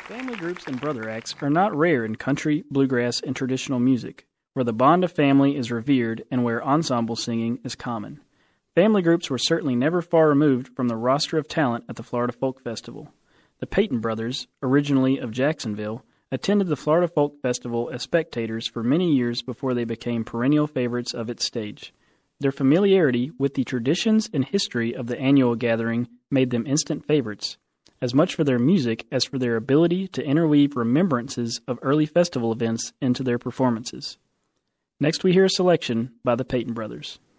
Family groups and brother acts are not rare in country, bluegrass, and traditional music, where the bond of family is revered and where ensemble singing is common. Family groups were certainly never far removed from the roster of talent at the Florida Folk Festival. The Peyton brothers, originally of Jacksonville, attended the Florida Folk Festival as spectators for many years before they became perennial favorites of its stage. Their familiarity with the traditions and history of the annual gathering made them instant favorites, as much for their music as for their ability to interweave remembrances of early festival events into their performances. Next we hear a selection by the Peyton brothers.